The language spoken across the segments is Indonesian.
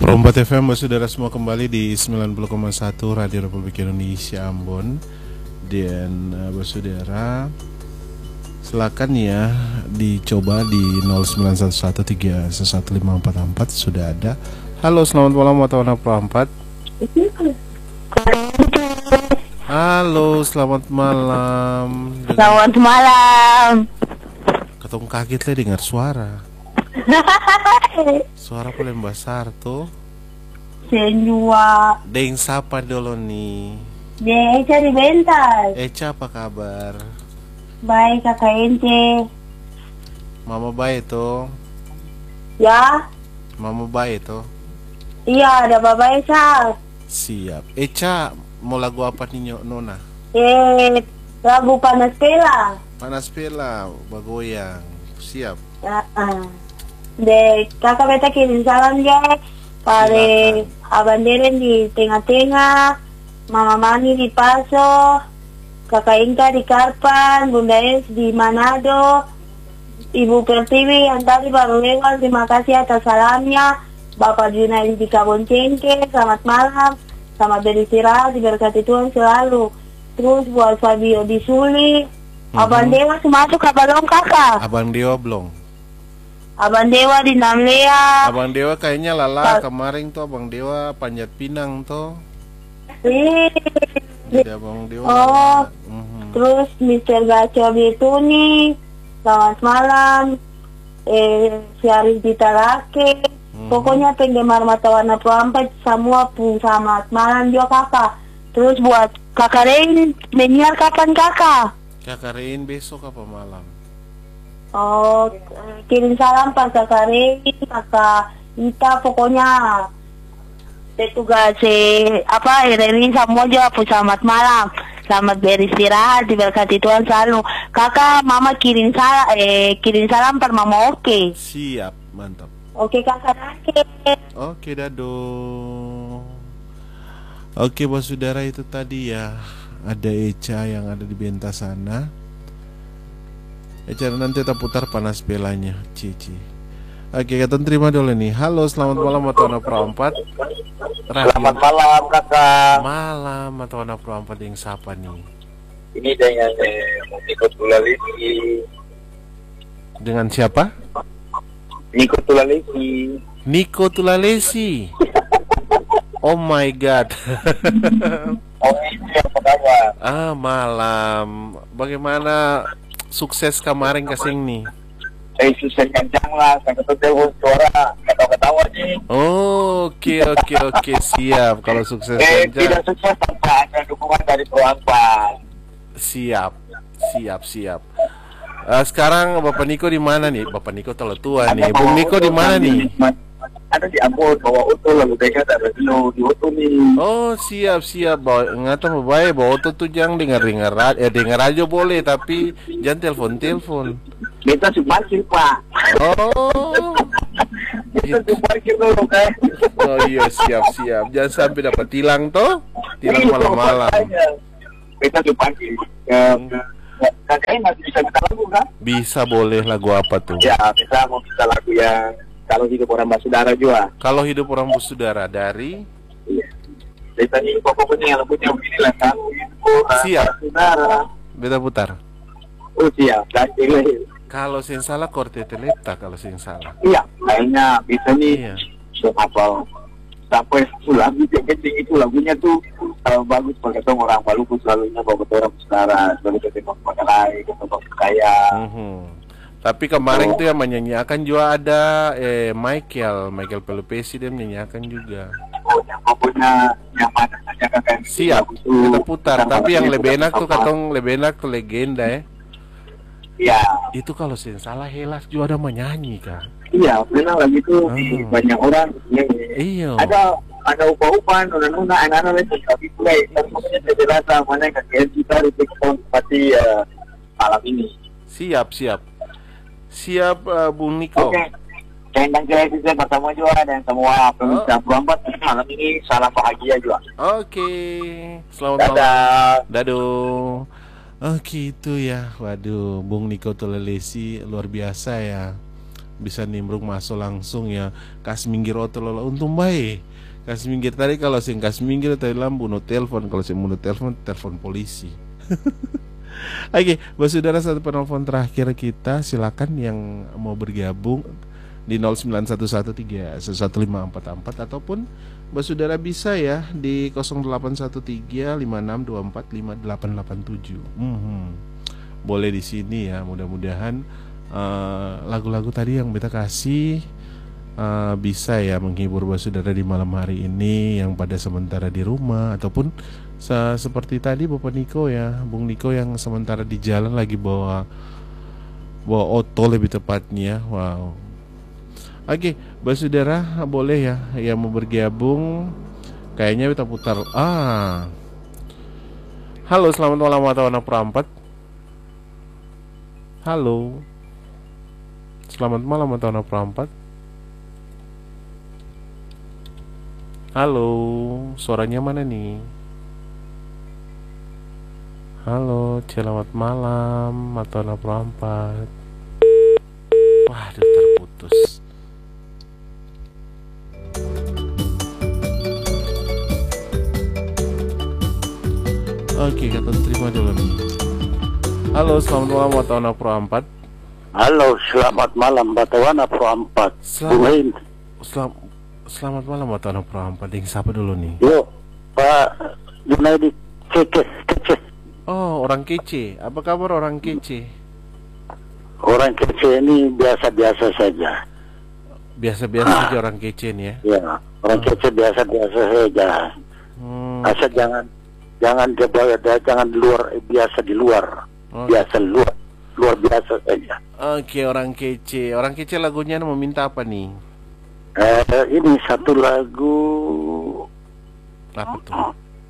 Perombat FM, saudara semua, kembali di 90,1 Radio Republik Indonesia Ambon. Dan saudara, silakan ya dicoba di 0911311544 sudah ada. Halo, selamat malam Watwana Perompat. Halo, selamat malam. Selamat malam. Ketemu kaget lah dengar suara. Suara paling besar tuh. Senjua. Deng sapa dulu nih. Deng Eca di Bentas. Eca, apa kabar? Baik kakak Ente. Mama baik tuh. Ya. Mama baik tuh. Iya, ada Baba Eca. Siap. Eca, mau lagu apa nih Nona? Lagu Panas Pela. Panas Pela, bagoyang. Siap. De kakak beta kirim salam ya. Pare Abang Deren di tengah-tengah, Mama Mani di Paso, Kakak Inka di Karpan, Bunda Es di Manado, Ibu Pertiwi yang tadi baru lewat, terima kasih atas salamnya. Bapak Junaidi di Kabon Cengke, selamat malam, selamat beristirahat, diberkati Tuhan selalu. Terus buat Fabio di Suli, Abang Dewa masuk ke balong kakak. Abang Dewa belum. Abang Dewa di Namlea. Abang Dewa kayaknya lala kemarin tuh, Abang Dewa Panjat Pinang tuh. Jadi Abang Dewa. Oh, terus Mr. Gaco itu nih, selamat malam. Si Arif Ditarake. Pokoknya penggemar Mata Warna Perompat semua pun selamat malam juga kakak. Terus buat kakak Rein, menyiar kapan kakak? Kakak Rein besok apa malam? Oh, kirim salam Pak Kakak Rein, Kakak Ita, pokoknya petugas ini semua juga pun selamat malam. Selamat beristirahat, diberkati Tuhan selalu. Kakak, Mama kirim salam per Mama oke. Siap, mantap. Oke kakak, Oke, dado. Oke, bos saudara, itu tadi ya. Ada Eca yang ada di Bentas sana. Eca nanti kita putar Panas Pelanya, Cici. Oke, kita terima dulu nih. Halo, selamat malam Watwana Perompat. Selamat malam kakak. Malam Watwana Perompat, yang siapa nih? Ini dengan Niko Tulalisi. Dengan siapa? Niko Tulalisi. Niko Tulalesi. Oh my god. Oh ini apa kabar? Malam. Bagaimana sukses kemarin kesing nih? Sukses kencang lah. Saya ketemu suara ketawa-ketawa nih. Oke, siap. Kalau sukses kencang. Tidak sukses tanpa ada dukungan dari Perompat. Siap. Sekarang Bapak Niko di mana nih? Bapak Niko terlalu tua nih. Bung Niko di mana nih? Ada di Ambon, bawa auto lalu mereka ada di auto nih. Oh, siap. Bawa ngata baik, bawa auto tuh jangan dengar aja boleh, tapi jangan telepon. Minta parkir Pak. Oh. Minta parkir dulu kan. Oh iya, siap. Jangan sampai dapat tilang malam-malam. Minta parkir. Kakaknya masih bisa minta lagu kan? Bisa, boleh. Lagu apa tuh? Ya, mau minta lagu yang Kalau Hidup Orang Basudara juga. Kalau Hidup Orang Basudara dari? Iya. Dari tadi pokoknya yang lagunya begini lah. Kalau Hidup Orang Basudara. Beta putar. Oh siap. Kalau sing salah Korteteleta, kalau sing salah. Iya, kayaknya bisa nih. Iya. Apa sampai lagu yang kecil itu lagunya tuh bagus pakai orang Maluku selalunya bawa orang Basudara, selalu ketemu Makalai, ketemu Kaya. Tapi kemarin tuh yang menyanyiakan juga ada Michael Pelupesi, dia menyanyiakan juga. Oh, yang pokoknya yang mana saja kakak. Siap, kita putar. Tapi yang lebih enak tuh legenda ya. Iya. Itu kalau saya salah Helas juga ada menyanyi kan. Iya, benar lagi tuh banyak orang yang ada upah-upahan, nona anak-anak itu tapi play. Terusnya saya terasa mana kakek kita di TikTok pasti malam ini. Siap, Bung Niko. Oke. Saya pertama juga dan semua pemirsa Perompat malam ini salam bahagia juga. Oke. Selamat malam. Dadah. Oke, itu ya. Waduh, Bung Niko Tulalesi luar biasa ya. bisa nimbrung masuk langsung ya. Kas minggir oto lola untung baik. Kas minggir tadi kalau sing kas minggir tadi lampu no telepon, kalau sing mau telepon polisi. Oke, saudara, satu penelpon terakhir kita, silakan yang mau bergabung di 0911311544 ataupun saudara bisa ya di 081356245887. Boleh di sini ya. Mudah-mudahan lagu-lagu tadi yang beta kasih bisa ya menghibur saudara di malam hari ini yang pada sementara di rumah, ataupun seperti tadi Bapak Niko ya, Bung Niko yang sementara di jalan lagi bawa oto lebih tepatnya. Wow. Oke, saudara, boleh ya yang mau bergabung. Kayaknya kita putar. Halo, selamat malam Warna Perampat. Halo, selamat malam Warna Perampat. Halo, suaranya mana nih? Halo, selamat malam Warna Perampat. Waduh, terputus. Oke, kata terima dulu nih. Halo, selamat malam Batawana Pro 4. Halo, selamat malam Batawana Pro 4. Selamat malam Batawana Pro 4. Yang siapa dulu nih? Yo, Pak Junaidi kece. Oh, orang kece. Apa kabar orang kece? Orang kece ini biasa-biasa saja. Biasa-biasa saja orang kece nih ya? Ya, orang kece biasa-biasa saja. Asal jangan di luar, biasa di luar. Biasa luar biasa saja. Oke, orang kece lagunya mau minta apa nih? Ini satu lagu apa tuh?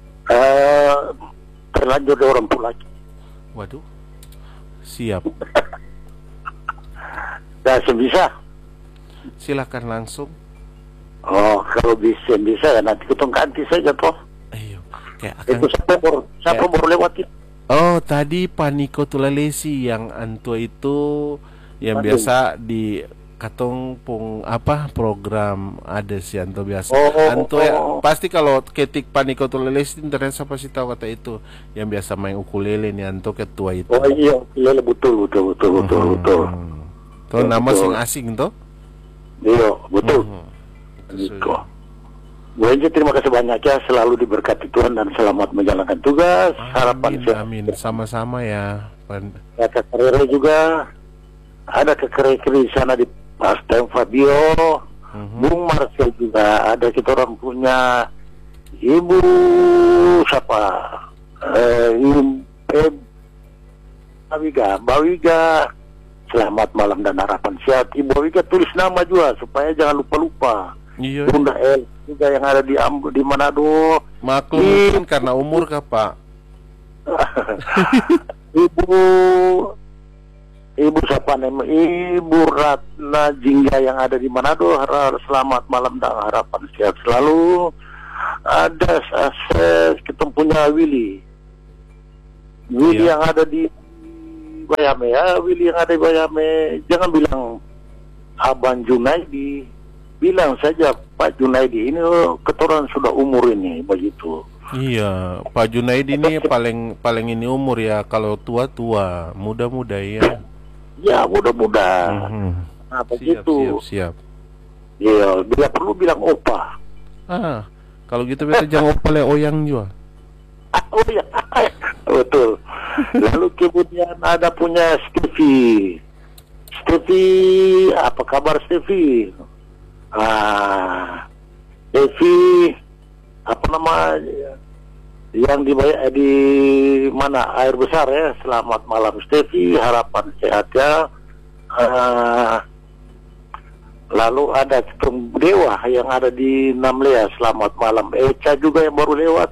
Terlanjur orang Pulaki. Waduh, siap. Nah, sebisa silakan langsung. Oh, kalau bisa ya nanti kita ganti saja toh. Ayo. Itu siapa baru lewat itu? Oh, tadi Paniko Tulalesi yang antua itu yang biasa di katong program ada si anto biasa. Pasti kalau ketik Paniko Tulalesi internet siapa sih tahu kata itu yang biasa main ukulele nih anto ketua itu. Oh iya, betul. Tuh nama asing toh? Iya, betul. Bu Enji, terima kasih banyak ya, selalu diberkati Tuhan dan selamat menjalankan tugas. Harapan amin. Sama-sama ya. Ya, Kak juga ada Kekere-kere di sana di Pastem Fabio, Bung Marcel juga ada. Kita orang punya Ibu siapa? Bawiga. Selamat malam dan harapan sehat. Ibu Bawiga tulis nama juga supaya jangan lupa-lupa. Iya. Bunda El juga yang ada di Manado. Maklum karena umur kah Pak? Ibu siapa namanya? Ibu Ratna Jingga yang ada di Manado. Selamat malam dan harapan sehat selalu. Ada kita punya Willy yang ada di Bayame ya. Willy yang ada di Bayame, jangan bilang Abang Junaidi. Bilang saja Pak Junaidi ini keturunan sudah umur ini begitu. Iya, Pak Junaidi ini paling ini umur ya. Kalau tua-tua, muda-muda ya. Ya, muda-muda. Nah, begitu. Siap. Iya, bila perlu bilang opa. Kalau gitu beta jangan opa le oyang juga. Oh iya, betul. Lalu kemudian ada punya Stevie, apa kabar Stevie? Devi apa nama yang di mana air besar ya. Selamat malam Stevi, harapan sehat ya. Lalu ada Ketum Dewa yang ada di Namlea, selamat malam. Eca juga yang baru lewat.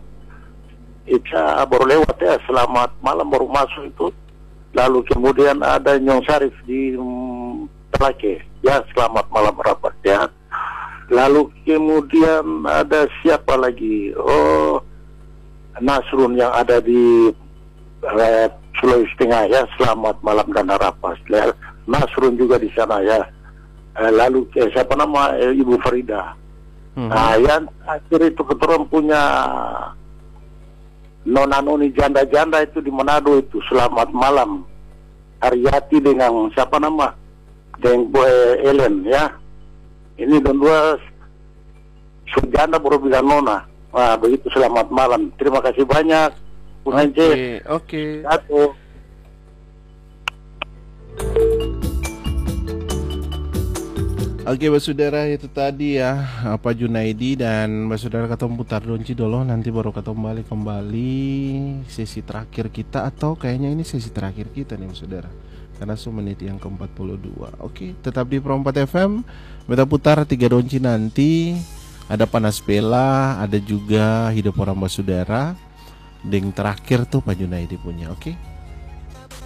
Ya, selamat malam, baru masuk itu. Lalu kemudian ada Nyong Sarif di Telake ya, selamat malam, harapan sehat. Lalu kemudian ada siapa lagi? Oh, Nasrun yang ada di Sulawesi Tengah ya, selamat malam dan harapan. Nasrun juga di sana ya. lalu siapa nama Ibu Farida. Nah, yang akhir itu keturun punya nona-noni janda-janda itu di Manado itu, selamat malam. Haryati dengan siapa nama? Dengan Ellen ya. Ini dan dua sujanda baru bilang nona. Nah, begitu selamat malam. Terima kasih banyak. Oke. Satu. Oke, Saudara, itu tadi ya Pak Junaidi dan Saudara ketemu putar donci dulu, nanti baru ketemu kembali sesi terakhir kita, atau kayaknya ini sesi terakhir kita nih Saudara, karena menit yang ke-42. Oke, tetap di Pro 4 FM. Kita putar 3 donci nanti. Ada Panas Bela, ada juga Hidup Orang Saudara. Ding terakhir tuh Pak Junaidi punya. Oke.